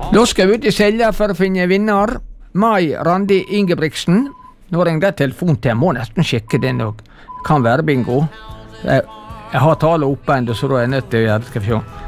Da skal vi ut i Selja for å finne vinner. Mai Randi Ingebrigtsen. Nå ringte jeg telefon til, jeg må nesten sjekke den og kan være bingo. Jeg har tallet oppe enda, så da er jeg nødt til å gjøre det, skal vi se.